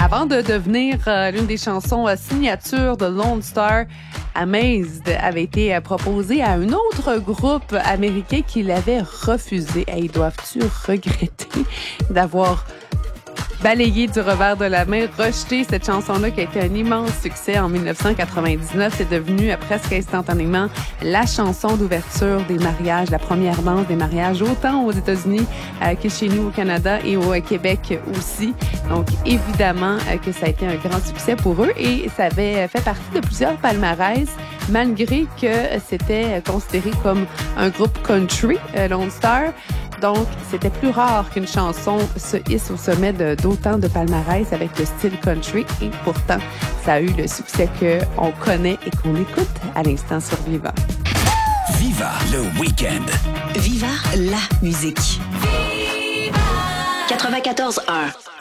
Avant de devenir l'une des chansons signature de Lone Star, Amazed avait été proposée à un autre groupe américain qui l'avait refusé. Et ils doivent-tu regretter d'avoir balayé du revers de la main, rejeté cette chanson-là qui a été un immense succès en 1999. C'est devenu presque instantanément la chanson d'ouverture des mariages, la première danse des mariages, autant aux États-Unis que chez nous au Canada et au Québec aussi. Donc, évidemment que ça a été un grand succès pour eux et ça avait fait partie de plusieurs palmarès, malgré que c'était considéré comme un groupe country, Lone Star. Donc, c'était plus rare qu'une chanson se hisse au sommet d'autant de palmarès avec le style country. Et pourtant, ça a eu le succès qu'on connaît et qu'on écoute à l'instant sur Viva. Viva le week-end. Viva la musique. Viva 94.1